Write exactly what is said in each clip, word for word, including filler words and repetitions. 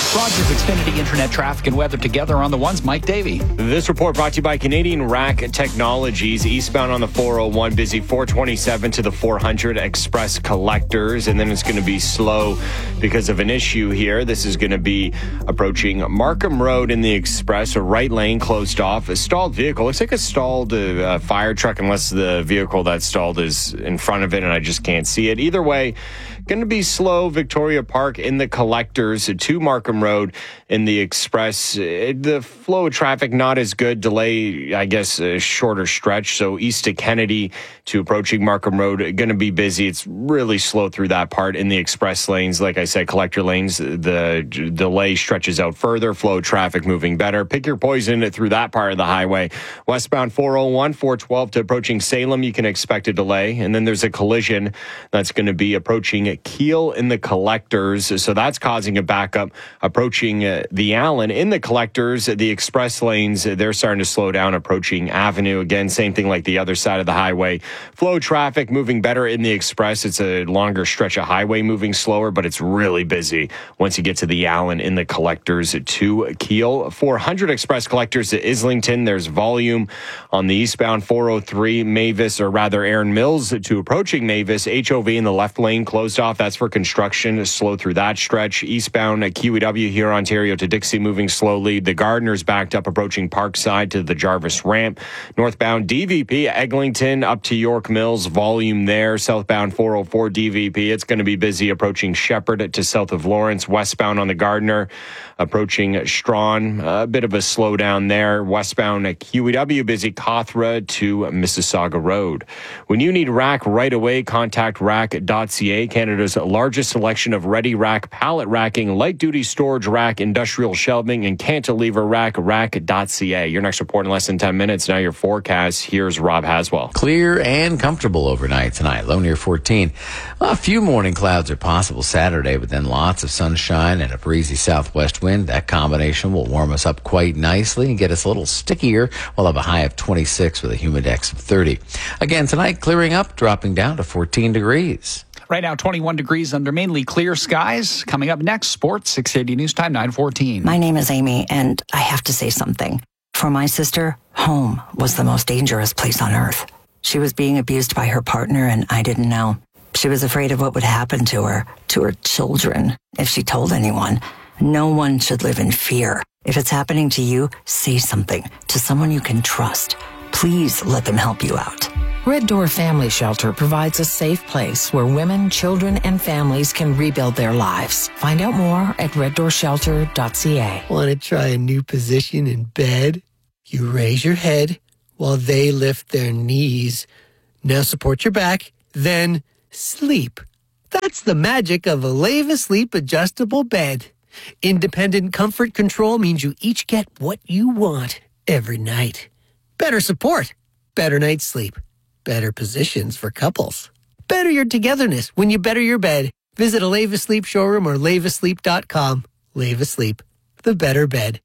Rogers Xfinity Internet traffic and weather together on the ones. Mike Davey. This report brought to you by Canadian Rack Technologies. Eastbound on the four oh one, busy four twenty-seven to the four hundred express collectors. And then it's going to be slow because of an issue here. This is going to be approaching Markham Road in the express. A right lane closed off. A stalled vehicle. Looks like a stalled uh, fire truck, unless the vehicle that's stalled is in front of it and I just can't see it. Either way, going to be slow. Victoria Park in the collectors to Markham Road in the express. The flow of traffic not as good. Delay, I guess, a shorter stretch. So east to Kennedy to approaching Markham Road, going to be busy. It's really slow through that part in the express lanes. Like I said, collector lanes, the delay stretches out further. Flow traffic moving better. Pick your poison through that part of the highway. Westbound four oh one, four twelve to approaching Salem, you can expect a delay. And then there's a collision that's going to be approaching Keel in the collectors. So that's causing a backup approaching uh, the Allen in the collectors. The express lanes, they're starting to slow down approaching Avenue. Again, same thing like the other side of the highway. Flow traffic moving better in the express. It's a longer stretch of highway moving slower, but it's really busy once you get to the Allen in the collectors to Keel. four hundred express collectors to Islington. There's volume on the eastbound four oh three Mavis, or rather Erin Mills to approaching Mavis. H O V in the left lane closed off. That's for construction. Slow through that stretch. Eastbound at Q E W here, Ontario to Dixie moving slowly. The Gardeners backed up approaching Parkside to the Jarvis ramp. Northbound D V P Eglinton up to York Mills. Volume there. Southbound four oh four D V P. It's going to be busy approaching Shepherd to south of Lawrence. Westbound on the Gardiner approaching Strawn. A bit of a slowdown there. Westbound at Q E W busy Cawthra to Mississauga Road. When you need rack right away, contact rack dot c a, Canada's largest selection of ready rack, pallet racking, light duty storage rack, industrial shelving, and cantilever rack. rack dot c a. Your next report in less than ten minutes. Now your forecast. Here's Rob Haswell. Clear and comfortable overnight tonight. Low near fourteen. A few morning clouds are possible Saturday, but then lots of sunshine and a breezy southwest wind. That combination will warm us up quite nicely and get us a little stickier. We'll have a high of twenty-six with a humidex of thirty. Again tonight, clearing up, dropping down to fourteen degrees. Right now, twenty-one degrees under mainly clear skies. Coming up next, sports, six eighty News Time, nine fourteen. My name is Amy, and I have to say something. For my sister, home was the most dangerous place on earth. She was being abused by her partner, and I didn't know. She was afraid of what would happen to her, to her children, if she told anyone. No one should live in fear. If it's happening to you, say something to someone you can trust. Please let them help you out. Red Door Family Shelter provides a safe place where women, children, and families can rebuild their lives. Find out more at red door shelter dot c a. Want to try a new position in bed? You raise your head while they lift their knees. Now support your back, then sleep. That's the magic of a Leva Sleep adjustable bed. Independent comfort control means you each get what you want every night. Better support, better night's sleep, better positions for couples. Better your togetherness when you better your bed. Visit a Leva Sleep showroom or leva sleep dot com. Leva Sleep, the better bed.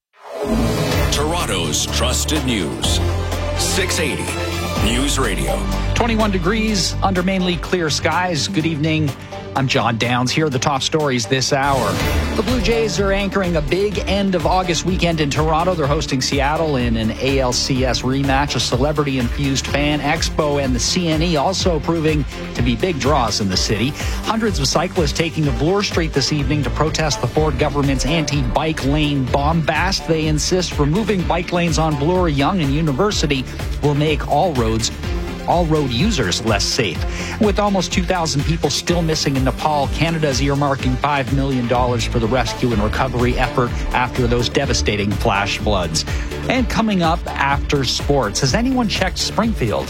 Toronto's trusted news. six eighty News Radio. twenty-one degrees under mainly clear skies. Good evening. I'm John Downs. Here are the top stories this hour. The Blue Jays are anchoring a big end of August weekend in Toronto. They're hosting Seattle in an A L C S rematch, a celebrity-infused fan expo, and the C N E also proving to be big draws in the city. Hundreds of cyclists taking to Bloor Street this evening to protest the Ford government's anti-bike lane bombast. They insist removing bike lanes on Bloor, Yonge, and University will make all roads all road users less safe. With almost two thousand people still missing in Nepal, Canada is earmarking five million dollars for the rescue and recovery effort after those devastating flash floods. And coming up after sports, has anyone checked Springfield?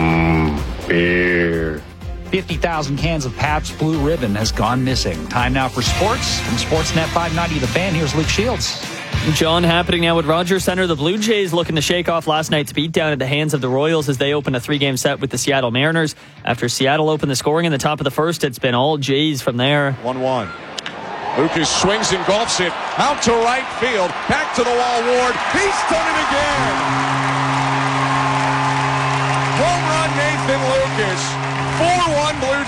Mm, beer. fifty thousand cans of Pabst Blue Ribbon has gone missing. Time now for sports. From Sportsnet five ninety The Fan, here's Luke Shields. John, happening now at Rogers Centre. The Blue Jays looking to shake off last night's beatdown at the hands of the Royals as they open a three-game set with the Seattle Mariners. After Seattle opened the scoring in the top of the first, it's been all Jays from there. one one. Lucas swings and golfs it out to right field. Back to the wall, Ward. He's done it again. Home run, Nathan Lucas. four one Blue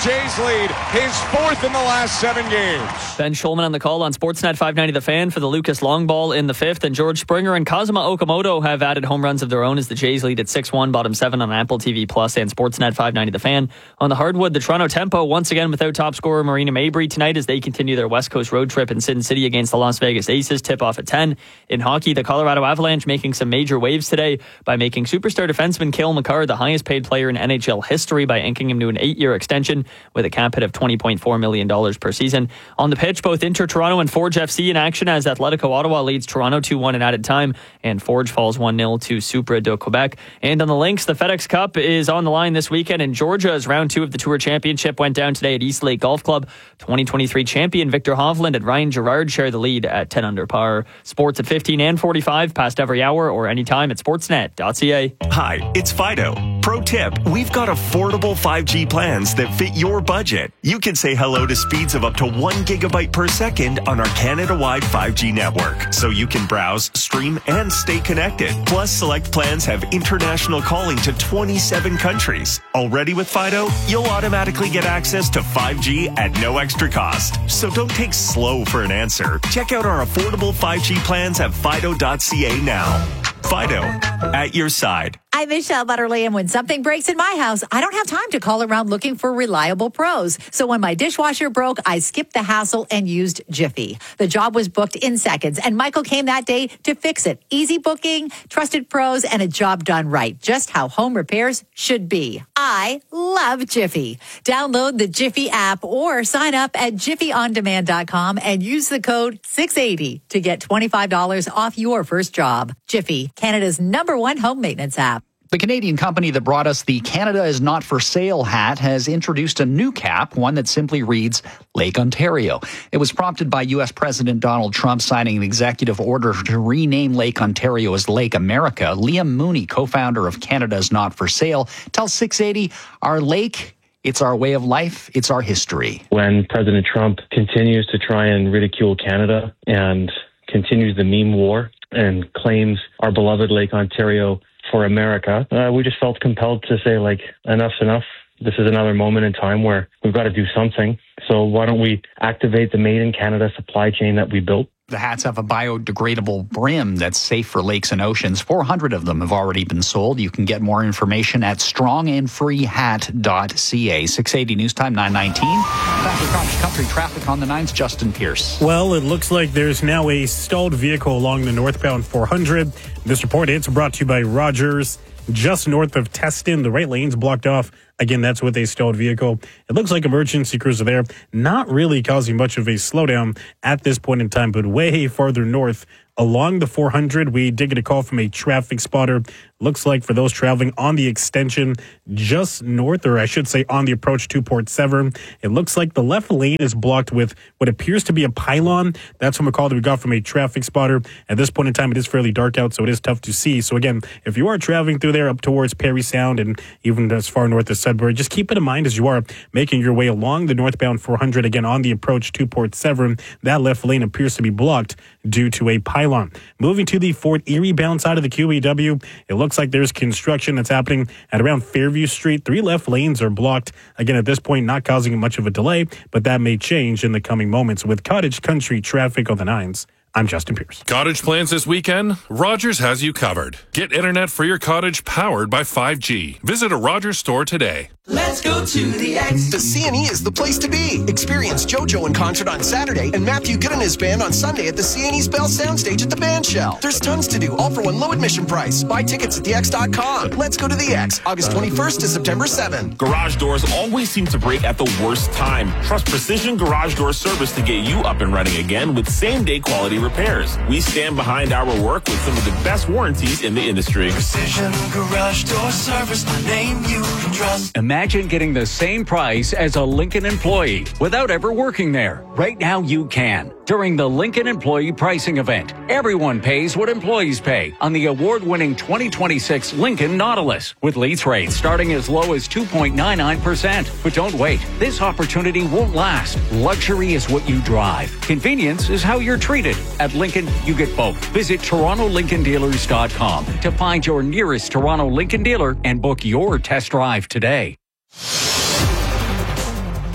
Jays lead, his fourth in the last seven games. Ben Schulman on the call on Sportsnet five ninety The Fan for the Lucas long ball in the fifth. And George Springer and Kazuma Okamoto have added home runs of their own as the Jays lead at six one, bottom seven on Apple T V Plus and Sportsnet five ninety The Fan. On the hardwood, the Toronto Tempo once again without top scorer Marina Mabry tonight as they continue their West Coast road trip in Sin City against the Las Vegas Aces. Tip off at ten. In hockey, the Colorado Avalanche making some major waves today by making superstar defenseman Cale Makar the highest paid player in N H L history by inking him to an eight-year extension with a cap hit of twenty point four million dollars per season. On the pitch, both Inter Toronto and Forge F C in action as Atletico Ottawa leads Toronto two one in added time and Forge falls one nil to Supra de Quebec. And on the links, the FedEx Cup is on the line this weekend in Georgia as round two of the Tour Championship went down today at East Lake Golf Club. twenty twenty-three champion Victor Hovland and Ryan Gerard share the lead at ten under par. Sports at fifteen and forty-five, past every hour or anytime at sportsnet dot c a. Hi, it's Fido. Pro tip, we've got affordable five G plans that fit your budget. You can say hello to speeds of up to one gigabyte per second on our Canada-wide five G network, so you can browse, stream, and stay connected. Plus, select plans have international calling to twenty-seven countries. Already with Fido, you'll automatically get access to five G at no extra cost. So don't take slow for an answer. Check out our affordable five G plans at fido dot c a now. Fido, at your side. I'm Michelle Butterly, and when something breaks in my house, I don't have time to call around looking for reliable pros. So when my dishwasher broke, I skipped the hassle and used Jiffy. The job was booked in seconds, and Michael came that day to fix it. Easy booking, trusted pros, and a job done right. Just how home repairs should be. I love Jiffy. Download the Jiffy app or sign up at jiffy on demand dot com and use the code six eighty to get twenty-five dollars off your first job. Jiffy, Canada's number one home maintenance app. The Canadian company that brought us the Canada is Not for Sale hat has introduced a new cap, one that simply reads Lake Ontario. It was prompted by U S President Donald Trump signing an executive order to rename Lake Ontario as Lake America. Liam Mooney, co-founder of Canada is Not for Sale, tells six eighty, our lake, it's our way of life, it's our history. When President Trump continues to try and ridicule Canada and continues the meme war and claims our beloved Lake Ontario for America, uh, we just felt compelled to say, like, enough's enough. This is another moment in time where we've got to do something. So why don't we activate the Made in Canada supply chain that we built? The hats have a biodegradable brim that's safe for lakes and oceans. four hundred of them have already been sold. You can get more information at strong and free hat dot c a. six eighty News Time, nine nineteen. Back to cross country traffic on the nines, Justin Pierce. Well, it looks like there's now a stalled vehicle along the northbound four hundred. This report, it's brought to you by Rogers. Just north of Teston, the right lane's blocked off. Again, that's with a stalled vehicle. It looks like emergency crews are there, not really causing much of a slowdown at this point in time, but way farther north along the four hundred, we did get a call from a traffic spotter. Looks like for those traveling on the extension just north, or I should say on the approach to Port Severn, it looks like the left lane is blocked with what appears to be a pylon. That's from a call that we got from a traffic spotter. At this point in time, it is fairly dark out, so it is tough to see. So again, if you are traveling through there up towards Parry Sound and even as far north as Sudbury, just keep it in mind as you are making your way along the northbound four hundred, again on the approach to Port Severn. That left lane appears to be blocked due to a pylon. Moving to the Fort Erie bound side of the Q E W, it looks like there's construction that's happening at around Fairview Street. Three left lanes are blocked. Again, at this point, not causing much of a delay, but that may change in the coming moments. With Cottage Country traffic on the nines, I'm Justin Pierce. Cottage plans this weekend? Rogers has you covered. Get internet for your cottage powered by five G. Visit a Rogers store today. Let's go to the X. The C and E is the place to be. Experience JoJo in concert on Saturday and Matthew Good and his band on Sunday at the C and E's Bell Soundstage at the Band Shell. There's tons to do, all for one low admission price. Buy tickets at the x dot com. Let's go to the X, August twenty-first to September seventh. Garage doors always seem to break at the worst time. Trust Precision Garage Door Service to get you up and running again with same-day quality repairs. We stand behind our work with some of the best warranties in the industry. Precision Garage Door Service, a name you can trust. Imagine getting the same price as a Lincoln employee without ever working there. Right now you can. During the Lincoln Employee Pricing Event, everyone pays what employees pay on the award-winning twenty twenty-six Lincoln Nautilus, with lease rates starting as low as two point nine nine percent. But don't wait. This opportunity won't last. Luxury is what you drive. Convenience is how you're treated. At Lincoln, you get both. Visit Toronto Lincoln Dealers dot com to find your nearest Toronto Lincoln dealer and book your test drive today.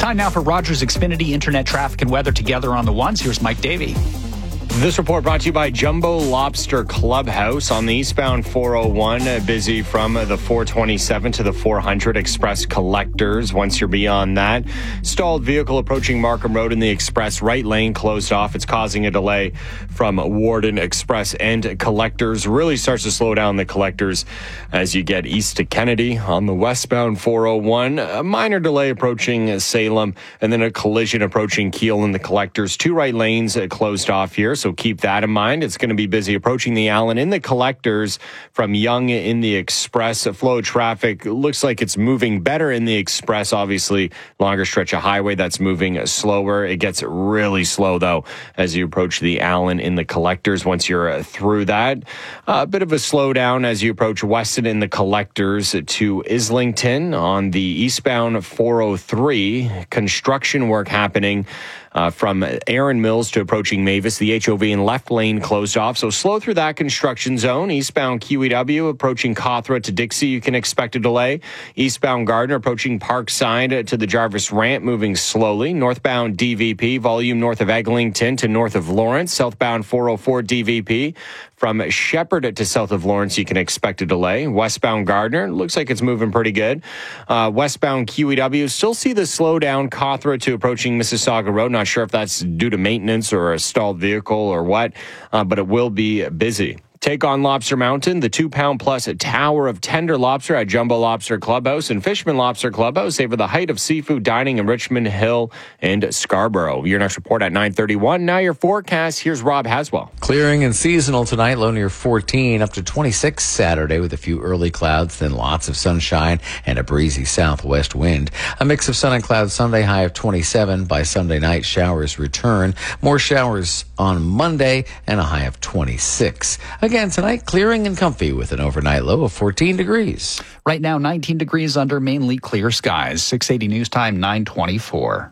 Time now for Rogers Xfinity Internet traffic and weather together on the ones. Here's Mike Davey. This report brought to you by Jumbo Lobster Clubhouse on the eastbound four oh one, uh, busy from the four twenty-seven to the four hundred express collectors. Once you're beyond that, stalled vehicle approaching Markham Road in the express right lane closed off. It's causing a delay from Warden Express and collectors. Really starts to slow down the collectors as you get east to Kennedy on the westbound four oh one. A minor delay approaching Salem, and then a collision approaching Keele in the collectors. Two right lanes uh, closed off here, so keep that in mind. It's going to be busy approaching the Allen in the collectors from Yonge in the express. Flow traffic looks like it's moving better in the express. Obviously, longer stretch of highway that's moving slower. It gets really slow, though, as you approach the Allen in the collectors. Once you're through that, a bit of a slowdown as you approach Weston in the collectors to Islington on the eastbound four oh three. Construction work happening Uh, from Aaron Mills to approaching Mavis. The H O V in left lane closed off, so slow through that construction zone. Eastbound Q E W approaching Cawthra to Dixie, you can expect a delay. Eastbound Gardner approaching Parkside to the Jarvis Ramp, moving slowly. Northbound D V P, volume north of Eglinton to north of Lawrence. Southbound four oh four D V P from Shepherd to south of Lawrence, you can expect a delay. Westbound Gardner, looks like it's moving pretty good. Uh, westbound Q E W, still see the slowdown. Cawthra to approaching Mississauga Road. Not sure if that's due to maintenance or a stalled vehicle or what, uh, but it will be busy. Take on Lobster Mountain, the two-pound plus tower of tender lobster at Jumbo Lobster Clubhouse and Fishman Lobster Clubhouse. Savor the height of seafood dining in Richmond Hill and Scarborough. Your next report at nine thirty-one. Now your forecast. Here's Rob Haswell. Clearing and seasonal tonight, low near fourteen, up to twenty-six Saturday with a few early clouds, then lots of sunshine and a breezy southwest wind. A mix of sun and clouds Sunday, high of twenty-seven. By Sunday night, showers return. More showers on Monday and a high of twenty-six. Again tonight, clearing and comfy with an overnight low of fourteen degrees. Right now, nineteen degrees under mainly clear skies. six eighty News Time, nine twenty-four.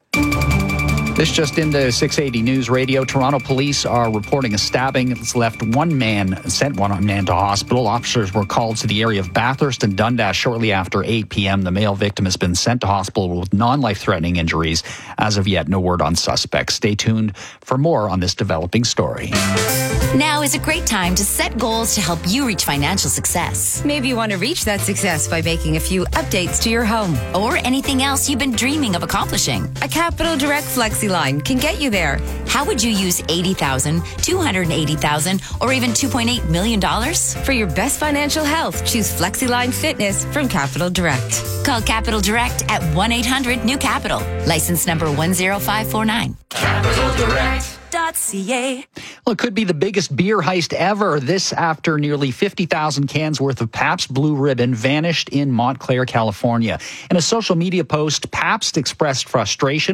This just into six eighty News Radio. Toronto police are reporting a stabbing that's left one man, sent one man to hospital. Officers were called to the area of Bathurst and Dundas shortly after eight p.m. The male victim has been sent to hospital with non-life-threatening injuries. As of yet, no word on suspects. Stay tuned for more on this developing story. Now is a great time to set goals to help you reach financial success. Maybe you want to reach that success by making a few updates to your home. Or anything else you've been dreaming of accomplishing. A Capital Direct Flexi line can get you there. How would you use eighty thousand dollars, two hundred eighty thousand dollars, or even two point eight million dollars? For your best financial health, choose FlexiLine Fitness from Capital Direct. Call Capital Direct at one eight hundred new capital. License number one zero five four nine. Capital Direct. .ca. Well, it could be the biggest beer heist ever. This after nearly fifty thousand cans worth of Pabst Blue Ribbon vanished in Montclair, California. In a social media post, Pabst expressed frustration